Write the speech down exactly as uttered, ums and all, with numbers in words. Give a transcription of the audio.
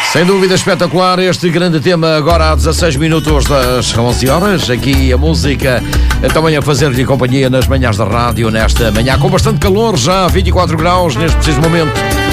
Sem dúvida espetacular este grande tema, agora há dezasseis minutos das onze horas, aqui a música também a fazer-lhe companhia nas manhãs da rádio, nesta manhã com bastante calor, já vinte e quatro graus neste preciso momento.